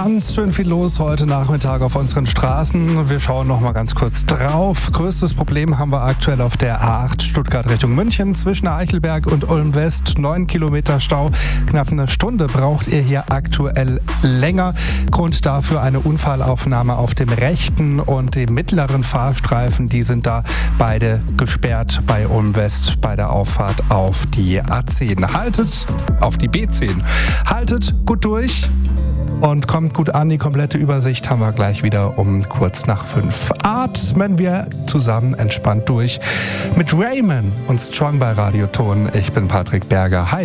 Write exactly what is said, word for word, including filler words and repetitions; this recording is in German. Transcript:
Ganz schön viel los heute Nachmittag auf unseren Straßen. Wir schauen noch mal ganz kurz drauf. Größtes Problem haben wir aktuell auf der A acht Stuttgart Richtung München zwischen Eichelberg und Ulm West. Neun Kilometer Stau. Knapp eine Stunde braucht ihr hier aktuell länger. Grund dafür eine Unfallaufnahme auf dem rechten und dem mittleren Fahrstreifen. Die sind da beide gesperrt bei Ulm West bei der Auffahrt auf die A zehn. Haltet auf die B zehn. Haltet gut durch. Und kommt gut an, die komplette Übersicht haben wir gleich wieder um kurz nach fünf. Atmen wir zusammen entspannt durch mit Raymond und Strong bei Radioton. Ich bin Patrick Berger. Hi.